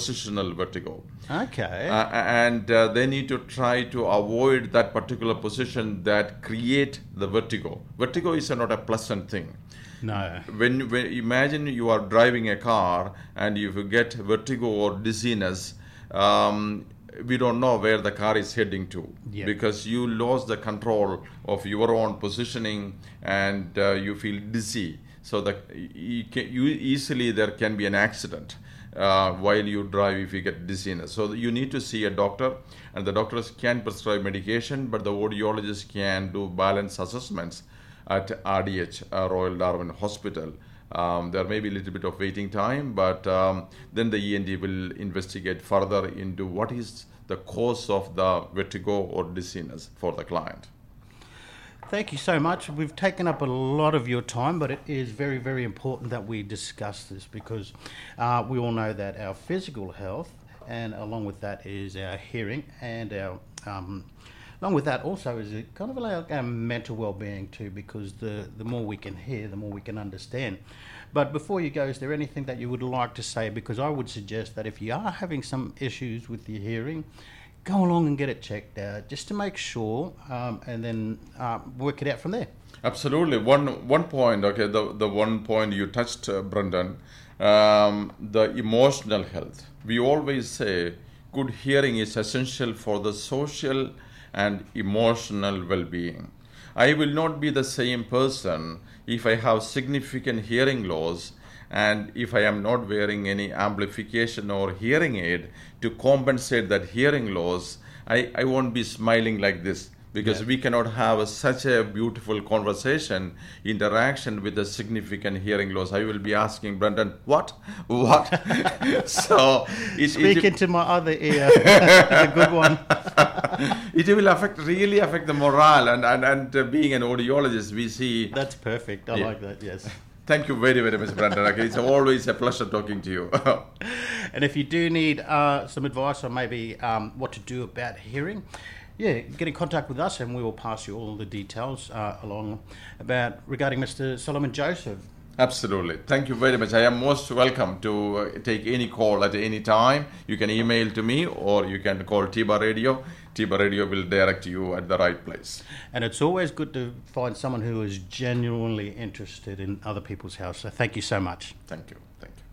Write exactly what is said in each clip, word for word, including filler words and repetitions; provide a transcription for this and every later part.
positional vertigo. Okay. Uh, and uh, they need to try to avoid that particular position that create the vertigo. Vertigo is not a pleasant thing. No. When, when imagine you are driving a car and if you get vertigo or dizziness, um, we don't know where the car is heading to, Yep. because you lost the control of your own positioning and uh, you feel dizzy. So that you, can, you easily there can be an accident uh, while you drive if you get dizziness. So you need to see a doctor, and the doctors can prescribe medication, but the audiologist can do balance assessments at R D H, uh, Royal Darwin Hospital. Um, there may be a little bit of waiting time, but um, then the E N T will investigate further into what is the cause of the vertigo or dizziness for the client. Thank you so much. We've taken up a lot of your time, but it is very, very important that we discuss this because uh, we all know that our physical health, and along with that is our hearing, and our um, along with that also is a kind of like our mental well-being too, because the, the more we can hear, the more we can understand. But before you go, is there anything that you would like to say? Because I would suggest that if you are having some issues with your hearing, go along and get it checked out just to make sure, um, and then uh, work it out from there. Absolutely. One one point, okay, the, the one point you touched, uh, Brendan, um, the emotional health. We always say good hearing is essential for the social and emotional well-being. I will not be the same person if I have significant hearing loss and if I am not wearing any amplification or hearing aid to compensate that hearing loss. I, I won't be smiling like this, because yeah. we cannot have a, such a beautiful conversation, interaction with a significant hearing loss. I will be asking Brendan, what? What? so it, Speak it, into my other ear. It's a good one. It will affect, really affect the morale, and, and, and uh, being an audiologist, we see... That's perfect. I yeah. like that, yes. Thank you very, very much, Brendan. Okay, it's always a pleasure talking to you. And if you do need uh, some advice on maybe um, what to do about hearing, yeah, get in contact with us and we will pass you all the details uh, along about regarding Mister Solomon Joseph. Absolutely. Thank you very much. I am most welcome to uh, take any call at any time. You can email to me or you can call T B A Radio. T B A Radio will direct you at the right place. And it's always good to find someone who is genuinely interested in other people's house. So thank you so much. Thank you. Thank you.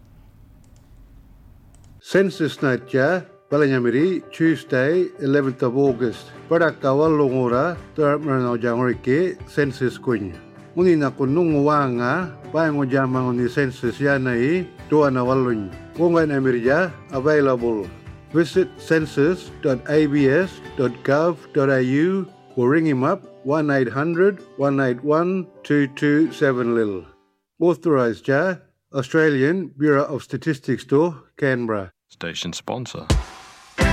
Census Night Ja, Balanyamiri, Tuesday, eleventh of August. Padakawa Longora, Terminal Jangrike, Census Queen. Muni na kunung wanga, paango jamang ni census yanai, tuan awalun. Kungan Emirja, available. Visit census dot a b s dot gov dot a u or ring him up one eight hundred, one eight one, two two seven lil. Authorised Ja, Australian Bureau of Statistics to Canberra. Station sponsor.